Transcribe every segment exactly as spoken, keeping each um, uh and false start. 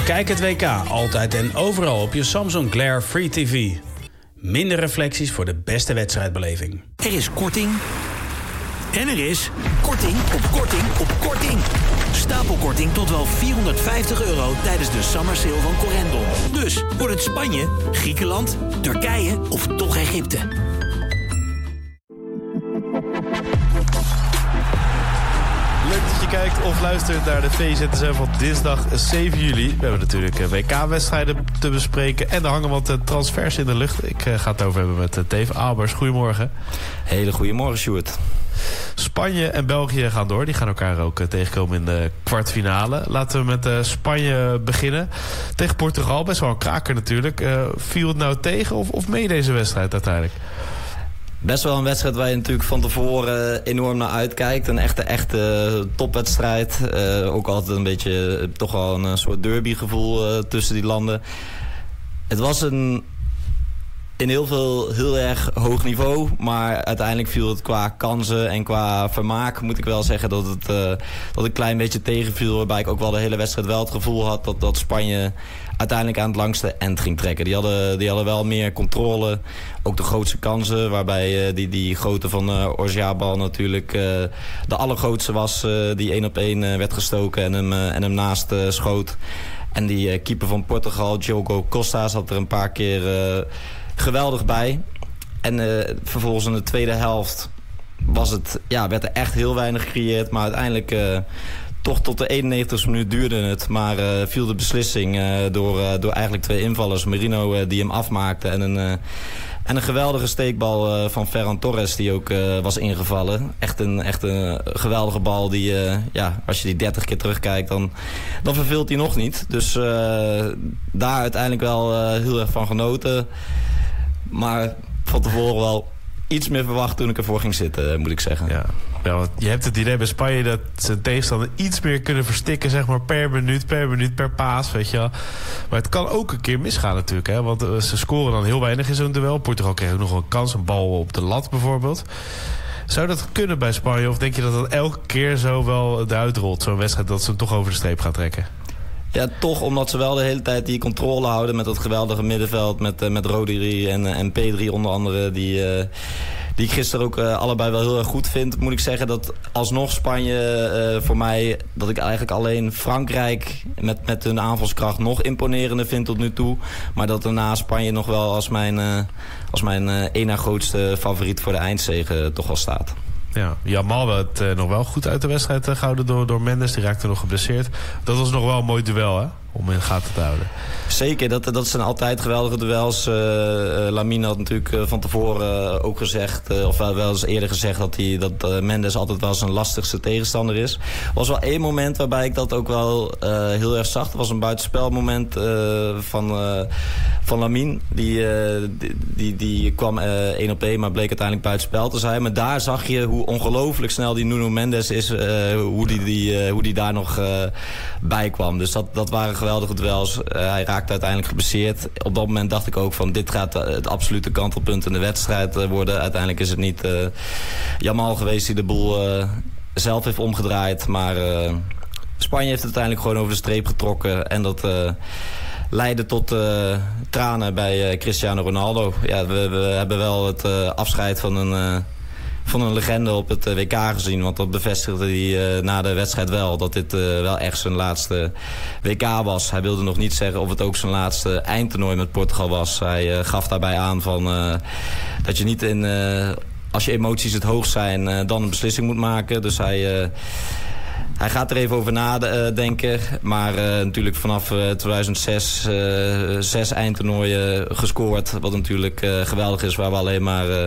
Kijk het W K altijd en overal op je Samsung Glare Free T V. Minder reflecties voor de beste wedstrijdbeleving. Er is korting. En er is korting op korting op korting. Stapelkorting tot wel vierhonderdvijftig euro tijdens de summer sale van Corendon. Dus wordt het Spanje, Griekenland, Turkije of toch Egypte? Leuk dat je kijkt of luistert naar de V Z S M van dinsdag zeven juli. We hebben natuurlijk W K-wedstrijden te bespreken en er hangen wat transfers in de lucht. Ik ga het over hebben met Dave Albers. Goedemorgen. Hele goedemorgen, Sjoerd. Spanje en België gaan door. Die gaan elkaar ook tegenkomen in de kwartfinale. Laten we met uh, Spanje beginnen. Tegen Portugal, best wel een kraker natuurlijk. Uh, viel het nou tegen of, of mee deze wedstrijd uiteindelijk? Best wel een wedstrijd waar je natuurlijk van tevoren enorm naar uitkijkt. Een echte, echte topwedstrijd. Uh, ook altijd een beetje, toch wel een soort derbygevoel uh, tussen die landen. Het was een... in heel veel heel erg hoog niveau. Maar uiteindelijk viel het qua kansen en qua vermaak, moet ik wel zeggen, dat het, uh, dat het een klein beetje tegenviel. Waarbij ik ook wel de hele wedstrijd wel het gevoel had dat, dat Spanje uiteindelijk aan het langste end ging trekken. Die hadden, die hadden wel meer controle. Ook de grootste kansen, waarbij uh, die, die grote van uh, Oyarzabal natuurlijk uh, de allergrootste was. Uh, die één op één uh, werd gestoken en hem, uh, en hem naast uh, schoot. En die uh, keeper van Portugal, Diogo Costa, zat er een paar keer Uh, geweldig bij. En uh, vervolgens in de tweede helft was het, ja, werd er echt heel weinig gecreëerd. Maar uiteindelijk uh, toch tot de eenennegentigste minuut duurde het. Maar uh, viel de beslissing uh, door, uh, door eigenlijk twee invallers. Merino uh, die hem afmaakte. En een, uh, en een geweldige steekbal uh, van Ferran Torres die ook uh, was ingevallen. Echt een, echt een geweldige bal die, uh, ja, als je die dertig keer terugkijkt, dan, dan verveelt hij nog niet. Dus uh, daar uiteindelijk wel uh, heel erg van genoten. Maar van tevoren wel iets meer verwacht toen ik ervoor ging zitten, moet ik zeggen. Ja. Ja, want je hebt het idee bij Spanje dat ze tegenstander iets meer kunnen verstikken, zeg maar, per minuut, per minuut, per paas, weet je wel. Maar het kan ook een keer misgaan natuurlijk, hè. Want uh, ze scoren dan heel weinig in zo'n duel. Portugal kreeg ook nog een kans, een bal op de lat bijvoorbeeld. Zou dat kunnen bij Spanje? Of denk je dat dat elke keer zo wel eruit rolt, zo'n wedstrijd, dat ze hem toch over de streep gaan trekken? Ja, toch omdat ze wel de hele tijd die controle houden met dat geweldige middenveld. Met, uh, met Rodri en, uh, en Pedri onder andere. Die, uh, die ik gisteren ook uh, allebei wel heel erg goed vind. Moet ik zeggen dat alsnog Spanje uh, voor mij, dat ik eigenlijk alleen Frankrijk met, met hun aanvalskracht nog imponerender vind tot nu toe. Maar dat daarna Spanje nog wel als mijn, uh, als mijn uh, één na grootste favoriet voor de eindzege toch wel staat. Ja, Jamal werd uh, nog wel goed uit de wedstrijd uh, gehouden door, door Mendes. Die raakte nog geblesseerd. Dat was nog wel een mooi duel, hè? Om in de gaten te houden. Zeker, dat, dat zijn altijd geweldige duels. Uh, uh, Lamine had natuurlijk uh, van tevoren uh, ook gezegd, uh, of wel, wel eens eerder gezegd, dat, die, dat uh, Mendes altijd wel zijn lastigste tegenstander is. Er was wel één moment waarbij ik dat ook wel uh, heel erg zag. Het was een buitenspelmoment uh, van, uh, van Lamine. Die, uh, die, die, die kwam uh, één op één, maar bleek uiteindelijk buitenspel te zijn. Maar daar zag je hoe ongelooflijk snel die Nuno Mendes is, uh, hoe, die, die, uh, hoe die daar nog uh, bij kwam. Dus dat, dat waren geweldige duels. Uh, hij raakte uiteindelijk geblesseerd. Op dat moment dacht ik ook van dit gaat het absolute kantelpunt in de wedstrijd uh, worden. Uiteindelijk is het niet uh, Jamal geweest die de boel uh, zelf heeft omgedraaid. Maar uh, Spanje heeft het uiteindelijk gewoon over de streep getrokken. En dat uh, leidde tot uh, tranen bij uh, Cristiano Ronaldo. Ja, we, we hebben wel het uh, afscheid van een... Uh, van een legende op het W K gezien. Want dat bevestigde hij uh, na de wedstrijd wel. Dat dit uh, wel echt zijn laatste W K was. Hij wilde nog niet zeggen of het ook zijn laatste eindtoernooi met Portugal was. Hij uh, gaf daarbij aan van, uh, dat je niet in... Uh, als je emoties het hoogst zijn, uh, dan een beslissing moet maken. Dus hij... Uh, Hij gaat er even over nadenken. Maar uh, natuurlijk vanaf uh, tweeduizend zes uh, zes eindtoernooien gescoord. Wat natuurlijk uh, geweldig is, waar we alleen maar... Uh,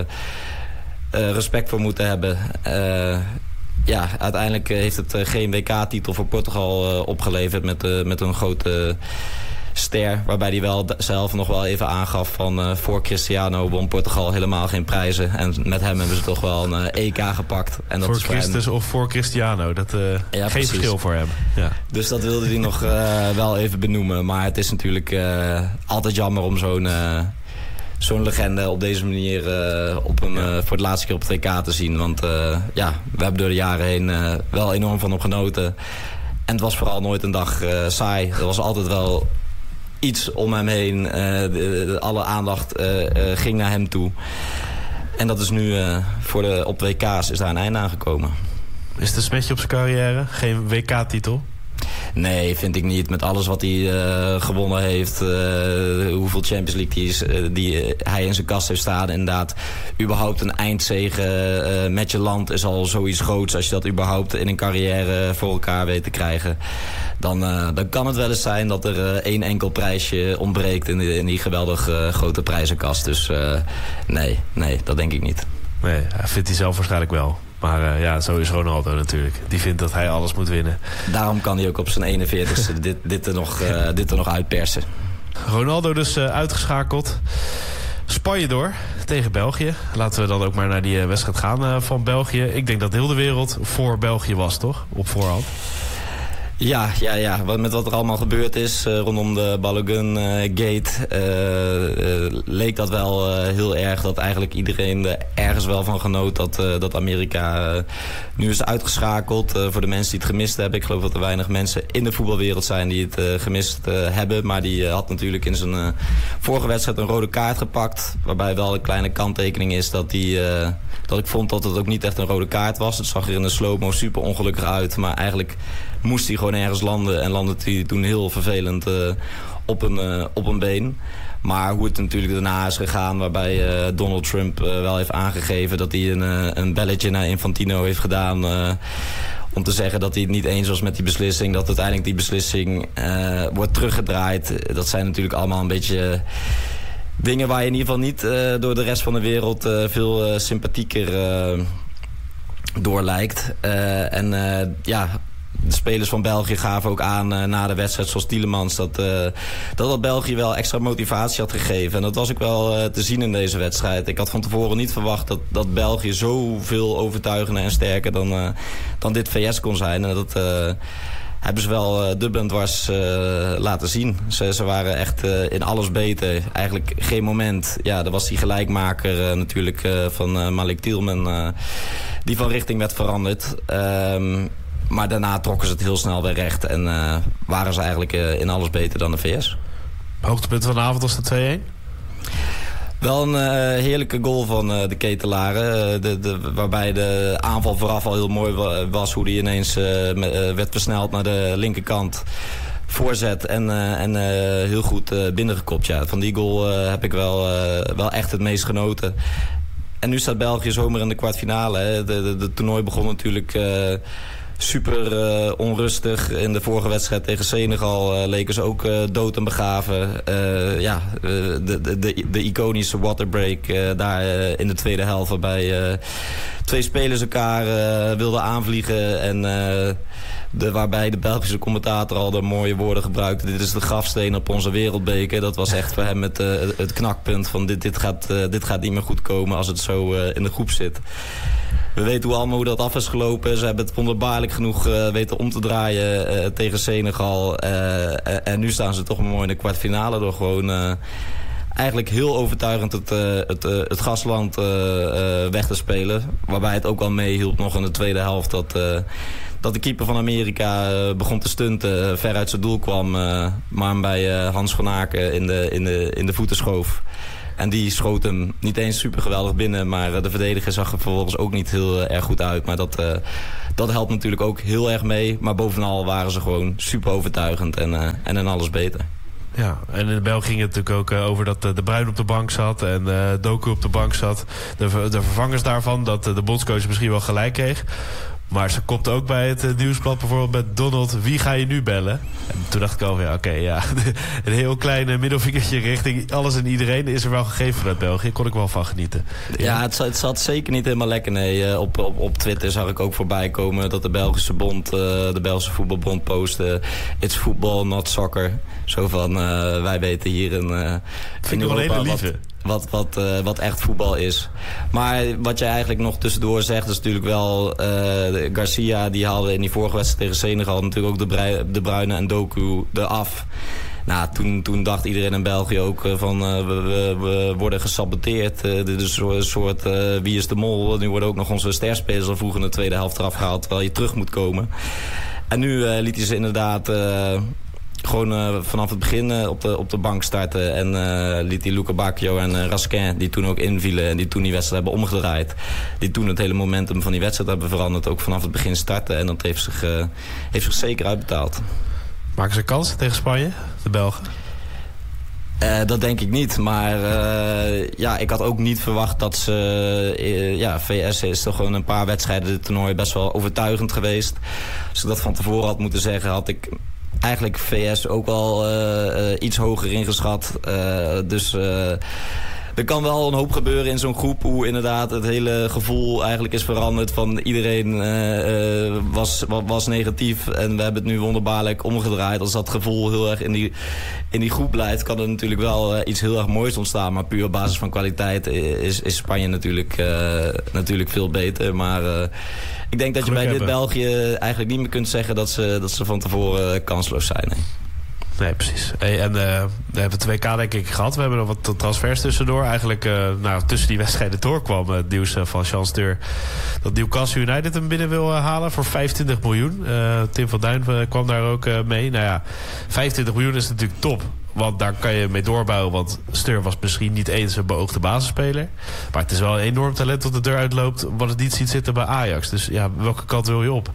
Uh, respect voor moeten hebben. Uh, ja, uiteindelijk heeft het uh, geen W K-titel voor Portugal uh, opgeleverd met, uh, met een grote ster. Waarbij hij wel d- zelf nog wel even aangaf van uh, voor Cristiano won Portugal helemaal geen prijzen. En met hem hebben ze toch wel een uh, E K gepakt. En dat voor is Christus of voor Cristiano. Dat, uh, ja, geen precies. Verschil voor hem. Ja. Dus dat wilde hij nog uh, wel even benoemen. Maar het is natuurlijk uh, altijd jammer om zo'n... Uh, zo'n legende op deze manier uh, op hem, uh, voor de laatste keer op het W K te zien. Want uh, ja, we hebben door de jaren heen uh, wel enorm van hem genoten. En het was vooral nooit een dag uh, saai. Er was altijd wel iets om hem heen. Uh, de, de, alle aandacht uh, uh, ging naar hem toe. En dat is nu uh, voor de, op W K's is daar een einde aangekomen. Is het een smetje op zijn carrière? Geen W K-titel? Nee, vind ik niet. Met alles wat hij uh, gewonnen heeft. Uh, hoeveel Champions League die, is, uh, die uh, hij in zijn kast heeft staan. Inderdaad, überhaupt een eindzege uh, met je land is al zoiets groots. Als je dat überhaupt in een carrière voor elkaar weet te krijgen. Dan, uh, dan kan het wel eens zijn dat er uh, één enkel prijsje ontbreekt in die, in die geweldig uh, grote prijzenkast. Dus uh, nee, nee, dat denk ik niet. Nee, hij vindt hij zelf waarschijnlijk wel. Maar uh, ja, zo is Ronaldo natuurlijk. Die vindt dat hij alles moet winnen. Daarom kan hij ook op zijn eenenveertigste dit, dit, er nog, uh, dit er nog uitpersen. Ronaldo dus uh, uitgeschakeld. Spanje door tegen België. Laten we dan ook maar naar die uh, wedstrijd gaan uh, van België. Ik denk dat heel de wereld voor België was, toch? Op voorhand. Ja, ja, ja. Met wat er allemaal gebeurd is uh, rondom de Balogun-gate... Uh, uh, leek dat wel uh, heel erg dat eigenlijk iedereen er ergens wel van genoot... dat, uh, dat Amerika uh, nu is uitgeschakeld. Uh, voor de mensen die het gemist hebben. Ik geloof dat er weinig mensen in de voetbalwereld zijn die het uh, gemist uh, hebben. Maar die uh, had natuurlijk in zijn uh, vorige wedstrijd een rode kaart gepakt. Waarbij wel een kleine kanttekening is dat, die, uh, dat ik vond dat het ook niet echt een rode kaart was. Het zag er in de slow-mo super ongelukkig uit. Maar eigenlijk moest hij gewoon ergens landen. En landde hij toen heel vervelend uh, op, een, uh, op een been. Maar hoe het natuurlijk daarna is gegaan... waarbij uh, Donald Trump uh, wel heeft aangegeven... dat hij een, uh, een belletje naar Infantino heeft gedaan... Uh, om te zeggen dat hij het niet eens was met die beslissing... dat uiteindelijk die beslissing uh, wordt teruggedraaid. Dat zijn natuurlijk allemaal een beetje... dingen waar je in ieder geval niet uh, door de rest van de wereld... Uh, veel uh, sympathieker uh, door lijkt. Uh, en uh, ja... De spelers van België gaven ook aan uh, na de wedstrijd, zoals Tielemans... Dat, uh, dat dat België wel extra motivatie had gegeven. En dat was ook wel uh, te zien in deze wedstrijd. Ik had van tevoren niet verwacht dat, dat België zoveel overtuigender en sterker... dan, uh, dan dit V S kon zijn. En dat uh, hebben ze wel uh, dubbel en dwars uh, laten zien. Ze, ze waren echt uh, in alles beter. Eigenlijk geen moment. Ja, er was die gelijkmaker uh, natuurlijk uh, van uh, Malik Tielman... Uh, die van richting werd veranderd... Um, Maar daarna trokken ze het heel snel weer recht. En uh, waren ze eigenlijk uh, in alles beter dan de V S. Hoogtepunt van de avond was de twee-een? Wel een uh, heerlijke goal van uh, de Ketelaren. Uh, de, de, waarbij de aanval vooraf al heel mooi was. Hoe die ineens uh, me, uh, werd versneld naar de linkerkant. Voorzet en, uh, en uh, heel goed uh, binnengekopt. Ja. Van die goal uh, heb ik wel, uh, wel echt het meest genoten. En nu staat België zomaar in de kwartfinale. Hè. De, de, de toernooi begon natuurlijk... Uh, super uh, onrustig. In de vorige wedstrijd tegen Senegal uh, leken ze ook uh, dood en begraven. Uh, ja, uh, de, de, de, de iconische waterbreak uh, daar uh, in de tweede helft... waarbij uh, twee spelers elkaar uh, wilden aanvliegen... en uh, de, waarbij de Belgische commentator al de mooie woorden gebruikte... dit is de grafsteen op onze wereldbeker. Dat was echt voor hem het, uh, het knakpunt van dit, dit, gaat, uh, dit gaat niet meer goed komen... als het zo uh, in de groep zit. We weten hoe allemaal hoe dat af is gelopen. Ze hebben het wonderbaarlijk genoeg uh, weten om te draaien uh, tegen Senegal. Uh, en nu staan ze toch mooi in de kwartfinale door gewoon uh, eigenlijk heel overtuigend het, uh, het, uh, het gastland uh, uh, weg te spelen. Waarbij het ook al meehielp nog in de tweede helft dat, uh, dat de keeper van Amerika uh, begon te stunten, uh, ver uit zijn doel kwam. Uh, maar hem bij uh, Hans van Aken in de, in, de, in de voeten schoof. En die schoot hem niet eens super geweldig binnen. Maar de verdediger zag er vervolgens ook niet heel uh, erg goed uit. Maar dat, uh, dat helpt natuurlijk ook heel erg mee. Maar bovenal waren ze gewoon super overtuigend en, uh, en in alles beter. Ja, en in België ging het natuurlijk ook uh, over dat uh, De Bruyne op de bank zat en uh, Doku op de bank zat. De, de vervangers daarvan, dat uh, de bondscoach misschien wel gelijk kreeg. Maar ze kopte ook bij het uh, nieuwsblad bijvoorbeeld met Donald... wie ga je nu bellen? En toen dacht ik al, ja, oké, okay, ja. Een heel klein uh, middelvingertje richting alles en iedereen... is er wel gegeven vanuit België. Kon ik wel van genieten. Ja, ja het, het zat zeker niet helemaal lekker, nee. Uh, op, op, op Twitter zag ik ook voorbij komen... dat de Belgische bond, uh, de Belgische voetbalbond postte... it's football, not soccer. Zo van, uh, wij weten hier in, uh, in Europa wat... Wat, wat, uh, wat echt voetbal is. Maar wat jij eigenlijk nog tussendoor zegt... is natuurlijk wel... Uh, Garcia die haalde in die vorige wedstrijd tegen Senegal... natuurlijk ook de, Brui, de Bruyne en Doku eraf. Nou, toen, toen dacht iedereen in België ook uh, van... Uh, we, we, we worden gesaboteerd. Uh, dit is een soort uh, wie is de mol. Nu worden ook nog onze sterspelers al vroeg in de tweede helft eraf gehaald... terwijl je terug moet komen. En nu uh, liet hij ze inderdaad uh, gewoon uh, vanaf het begin uh, op, de, op de bank starten. En uh, liet hij Luca Bacchio en uh, Raskin, die toen ook invielen en die toen die wedstrijd hebben omgedraaid. Die toen het hele momentum van die wedstrijd hebben veranderd. Ook vanaf het begin starten. En dat heeft zich, uh, heeft zich zeker uitbetaald. Maken ze kans tegen Spanje, de Belgen? Uh, dat denk ik niet, maar uh, ja, ik had ook niet verwacht dat ze... Uh, ja, V S is toch gewoon een paar wedstrijden dit toernooi best wel overtuigend geweest. Als ik dat van tevoren had moeten zeggen, had ik eigenlijk V S ook wel uh, uh, iets hoger ingeschat. Uh, dus... Uh, Er kan wel een hoop gebeuren in zo'n groep. Hoe inderdaad het hele gevoel eigenlijk is veranderd. Van iedereen uh, uh, was, was negatief. En we hebben het nu wonderbaarlijk omgedraaid. Als dat gevoel heel erg in die, in die groep blijft, kan er natuurlijk wel uh, iets heel erg moois ontstaan. Maar puur op basis van kwaliteit is, is Spanje natuurlijk, uh, natuurlijk veel beter. Maar uh, ik denk dat je bij dit België eigenlijk niet meer kunt zeggen dat ze, dat ze van tevoren uh, kansloos zijn. Hè. Nee, precies. Hey, en uh, we hebben twee K denk ik gehad. We hebben nog wat transfers tussendoor. Eigenlijk uh, nou, tussen die wedstrijden door kwam het nieuws uh, van Chance Deur dat Newcastle United hem binnen wil uh, halen voor vijfentwintig miljoen. Uh, Tim van Duin uh, kwam daar ook uh, mee. Nou ja, vijfentwintig miljoen is natuurlijk top. Want daar kan je mee doorbouwen. Want Steur was misschien niet eens een beoogde basisspeler. Maar het is wel een enorm talent dat de deur uitloopt wat het niet ziet zitten bij Ajax. Dus ja, welke kant wil je op?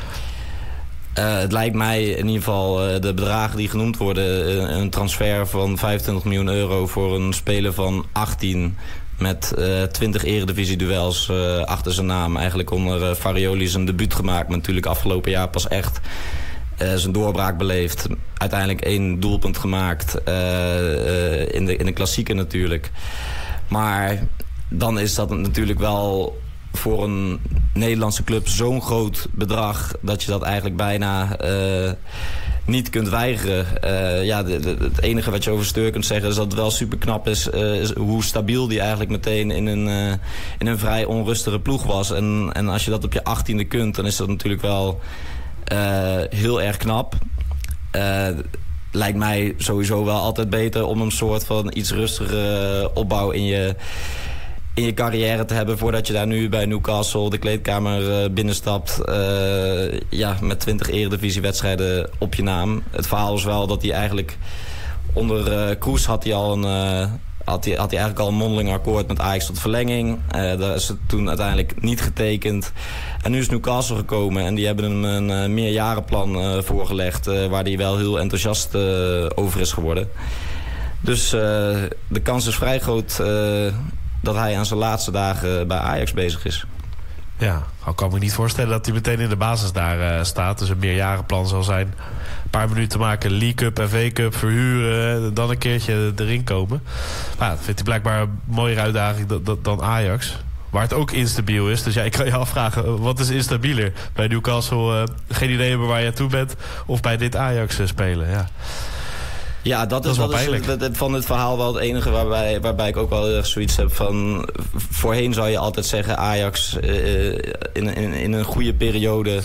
Uh, het lijkt mij in ieder geval uh, de bedragen die genoemd worden. Uh, een transfer van vijfentwintig miljoen euro voor een speler van achttien... met uh, twintig eredivisie-duels uh, achter zijn naam. Eigenlijk onder uh, Farioli zijn debuut gemaakt. Maar natuurlijk afgelopen jaar pas echt uh, zijn doorbraak beleefd. Uiteindelijk één doelpunt gemaakt uh, uh, in, de, in de klassieker natuurlijk. Maar dan is dat natuurlijk wel voor een Nederlandse club zo'n groot bedrag dat je dat eigenlijk bijna uh, niet kunt weigeren. Uh, ja, de, de, het enige wat je over Steur kunt zeggen is dat het wel super knap is, uh, is hoe stabiel die eigenlijk meteen in een, uh, in een vrij onrustige ploeg was. En, en als je dat op je achttiende kunt, dan is dat natuurlijk wel uh, heel erg knap. Uh, lijkt mij sowieso wel altijd beter om een soort van iets rustigere opbouw in je in je carrière te hebben voordat je daar nu bij Newcastle de kleedkamer uh, binnenstapt. Uh, ja, met twintig eredivisiewedstrijden op je naam. Het verhaal is wel dat hij eigenlijk onder uh, Kroes had hij al een uh, had hij, had hij eigenlijk al een mondeling akkoord met Ajax tot verlenging. Uh, daar is het toen uiteindelijk niet getekend. En nu is Newcastle gekomen en die hebben hem een uh, meerjarenplan uh, voorgelegd, uh, waar hij wel heel enthousiast uh, over is geworden. Dus uh, de kans is vrij groot Uh, dat hij aan zijn laatste dagen bij Ajax bezig is. Ja, ik kan me niet voorstellen dat hij meteen in de basis daar uh, staat. Dus een meerjarenplan zal zijn. Een paar minuten maken, League Cup en V Cup verhuren. Dan een keertje erin komen. Maar dat vindt hij blijkbaar een mooiere uitdaging dan, dan, dan Ajax. Waar het ook instabiel is. Dus ja, ik kan je afvragen, wat is instabieler? Bij Newcastle uh, geen idee hebben waar je aan toe bent. Of bij dit Ajax uh, spelen, ja. Ja, dat, dat is, is, dat is het, het, van het verhaal wel het enige waarbij, waarbij ik ook wel heel erg zoiets heb van voorheen zou je altijd zeggen Ajax uh, in, in, in een goede periode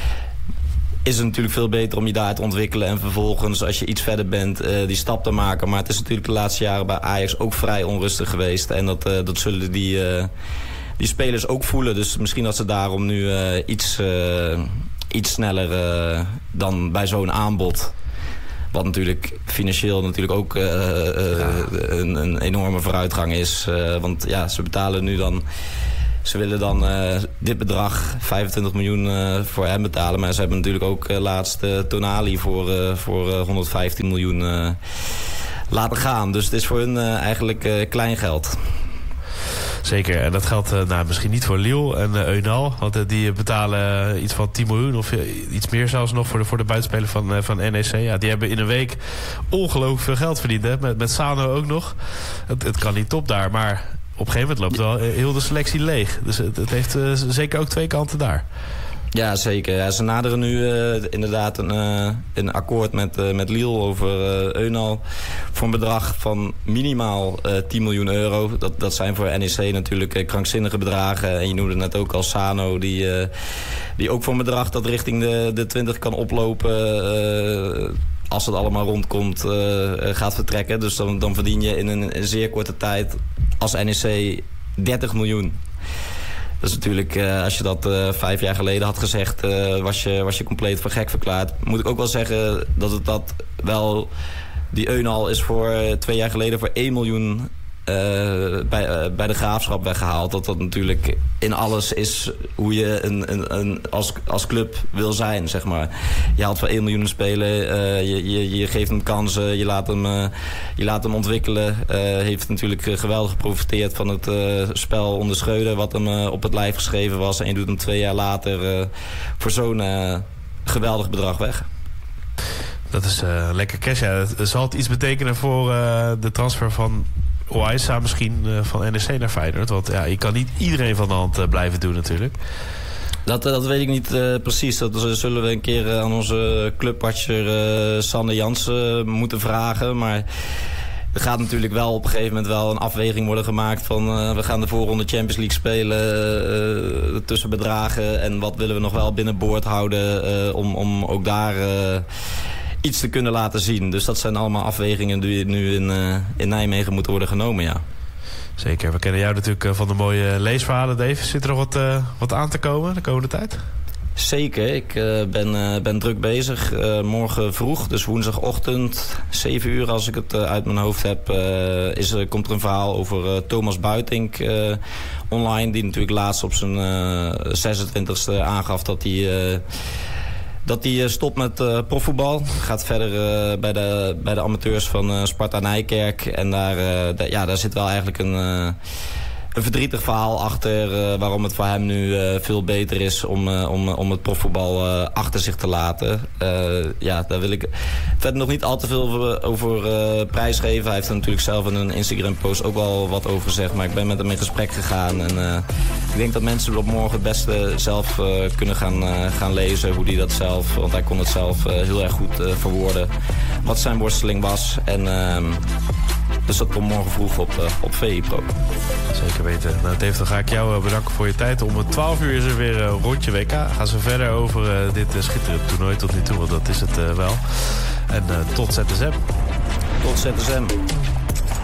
is het natuurlijk veel beter om je daar te ontwikkelen en vervolgens als je iets verder bent uh, die stap te maken. Maar het is natuurlijk de laatste jaren bij Ajax ook vrij onrustig geweest en dat, uh, dat zullen die, uh, die spelers ook voelen. Dus misschien dat ze daarom nu uh, iets, uh, iets sneller uh, dan bij zo'n aanbod, wat natuurlijk financieel natuurlijk ook uh, uh, ja. een, een enorme vooruitgang is. Uh, want ja, ze betalen nu dan. Ze willen dan uh, dit bedrag, vijfentwintig miljoen, uh, voor hem betalen. Maar ze hebben natuurlijk ook uh, laatst uh, Tonali voor, uh, voor uh, honderdvijftien miljoen uh, laten gaan. Dus het is voor hun uh, eigenlijk uh, klein geld. Zeker, en dat geldt uh, nou, misschien niet voor Lille en uh, Eunal. Want uh, die betalen uh, iets van tien miljoen of uh, iets meer zelfs nog voor de, voor de buitenspeler van, uh, van N E C. Ja, die hebben in een week ongelooflijk veel geld verdiend. Hè? Met, met Sano ook nog. Het, het kan niet top daar, maar op een gegeven moment loopt wel uh, heel de selectie leeg. Dus het, het heeft uh, zeker ook twee kanten daar. Ja, zeker. Ja, ze naderen nu uh, inderdaad een, uh, een akkoord met, uh, met Lille over uh, Eunal voor een bedrag van minimaal uh, tien miljoen euro. Dat, dat zijn voor N E C natuurlijk uh, krankzinnige bedragen. En je noemde net ook al Sano, die, uh, die ook voor een bedrag dat richting de, de twintig kan oplopen, Uh, als het allemaal rondkomt, uh, gaat vertrekken. Dus dan, dan verdien je in een, een zeer korte tijd als N E C dertig miljoen. Dat is natuurlijk, uh, als je dat uh, vijf jaar geleden had gezegd, uh, was, je, was je compleet voor gek verklaard. Moet ik ook wel zeggen dat het dat wel... Die Eunal is voor uh, twee jaar geleden voor één miljoen... Uh, bij, uh, bij de Graafschap weggehaald. Dat dat natuurlijk in alles is hoe je een, een, een, als, als club wil zijn, zeg maar. Je haalt voor één miljoen spelen, uh, je, je, je geeft hem kansen, je laat hem, uh, je laat hem ontwikkelen. Uh, heeft natuurlijk uh, geweldig geprofiteerd van het uh, spel onder Schreuder, wat hem uh, op het lijf geschreven was. En je doet hem twee jaar later uh, voor zo'n uh, geweldig bedrag weg. Dat is uh, lekker cash. Ja. Zal het iets betekenen voor uh, de transfer van Oaisa misschien uh, van N E C naar Feyenoord? Want ja, je kan niet iedereen van de hand uh, blijven doen natuurlijk. Dat, dat weet ik niet uh, precies. Dat zullen we een keer uh, aan onze clubwatcher uh, Sander Jansen moeten vragen. Maar er gaat natuurlijk wel op een gegeven moment wel een afweging worden gemaakt van uh, we gaan de voorronde Champions League spelen uh, tussen bedragen. En wat willen we nog wel binnenboord houden uh, om, om ook daar... Uh, iets te kunnen laten zien. Dus dat zijn allemaal afwegingen die nu in, uh, in Nijmegen moeten worden genomen, ja. Zeker. We kennen jou natuurlijk van de mooie leesverhalen, Dave. Zit er nog wat, uh, wat aan te komen de komende tijd? Zeker. Ik uh, ben, uh, ben druk bezig. Uh, morgen vroeg, dus woensdagochtend, zeven uur als ik het uh, uit mijn hoofd heb... Uh, is, uh, komt er een verhaal over uh, Thomas Buitink uh, online... die natuurlijk laatst op zijn uh, zesentwintigste aangaf dat hij... Uh, Dat hij stopt met uh, profvoetbal. Gaat verder uh, bij, de, bij de amateurs van uh, Sparta Nijkerk. En daar, uh, de, ja, daar zit wel eigenlijk een, uh, een verdrietig verhaal achter. Uh, waarom het voor hem nu uh, veel beter is om, uh, om, om het profvoetbal uh, achter zich te laten. Uh, ja, daar wil ik verder nog niet al te veel over, over uh, prijsgeven. Hij heeft er natuurlijk zelf in een Instagram post ook wel wat over gezegd. Maar ik ben met hem in gesprek gegaan. En uh, ik denk dat mensen op morgen het beste zelf uh, kunnen gaan, uh, gaan lezen. Hoe hij dat zelf, want hij kon het zelf uh, heel erg goed uh, verwoorden. Wat zijn worsteling was. En uh, dus dat komt morgen vroeg op, uh, op V I Pro. Zeker weten. Nou, Dave, dan ga ik jou bedanken voor je tijd. Om twaalf uur is er weer een rondje W K. Gaan ze verder over uh, dit uh, schitterende toernooi tot nu toe. Want dat is het uh, wel. En uh, tot Z S M. Tot Z S M.